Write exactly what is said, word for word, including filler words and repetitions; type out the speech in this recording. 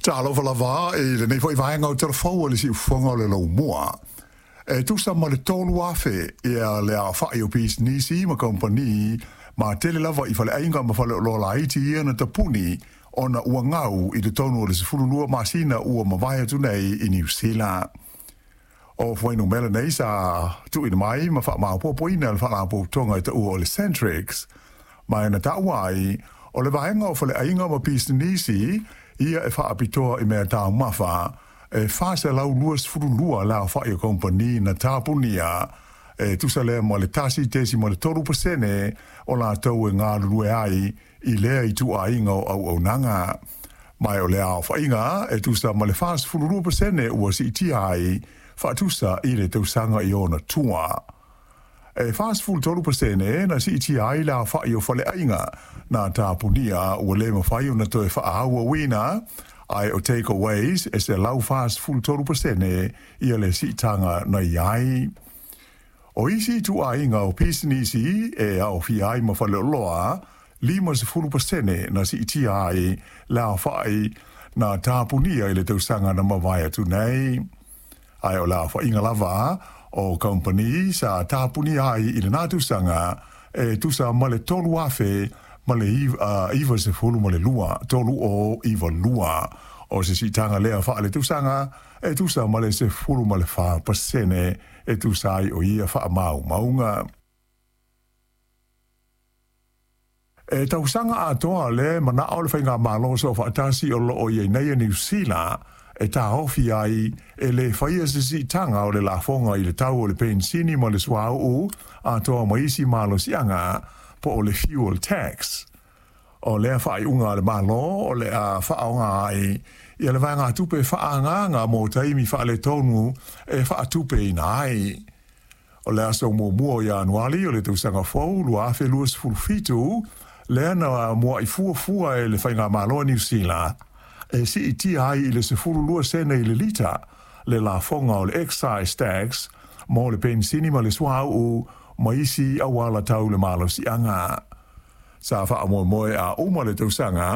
Talo lava e le nei foi vai ngau telefon le si fonga le lo moa. E tu sa ma le tonu afe e le a fa io pis nisi ma company ma tele lava i fale ainga ma fale lo la iti na tapuni ona ua ngau i le tonu le sifulu lua masina ua ma vai tu nei i New Zealand. O foi no mele nei sa tu i mai ma fa ma po po ina fa la po tonga te o le Centrix. Ma na ta wai o le vai ngau fale ainga ma pis nisi ia e wha apitoa i mea tau mawha, e wha se lau luas furu lua lau wha i kompani na tāpunia, e tusa lea mo le tasi tesi mo le toru pasene o la tau e ngā lue ai i lea i tu a inga o au au nanga. Mai o lea o wha inga, e tusa mo le wha se furu lua pasene ua si iti ai, wha tusa i le tausanga i ona tua. E fast food toru pasene na si iti ai la fa yo fale ainga na tapunia o le mo fa yo na to fa awa wina ai o takeaways es e lau fast food toru pasene i le si tanga na yai o isi tu ainga o pisnisi e au fi ai mo fale loa lima se fulu pasene na si iti ai la fa ai na tapunia i le tau sanga na mawaya tu nei ai o la fa inga lava o company sa tapuni ai i le nātu sanga e tusa male tolu afe male uh, iwa se fulu male lua tolu o iwa lua o se si tanga lea wha le tusanga e tusa male se fulu male wha pasene e tusa ai o ia wha mau maunga e tausanga atoa le mana au le whainga malo so wha atasi o lo o iei nei New Zealand e tā hofi ai e le whaia se si tanga o le la fonga i le tau o le pensini mo le swau u a toa maisi malo sianga po o le fuel tax. O lea whai unga le malo o le a whaonga ai i le vanga tupe whaanga mo taimi wha le tonu e wha tupe ina ai. O lea so mo mua i anuali o le tausanga fau lua afe luas fulfitu lea na mua i fua fua e le whainga malo New Zealand. E si iti ai i le se furu lua sene i le lita, le la fonga o le excise tax, mo le pensini ma le swau u, ma isi awala tau le malo si anga. Sa wha amoe moe a uma le tausanga,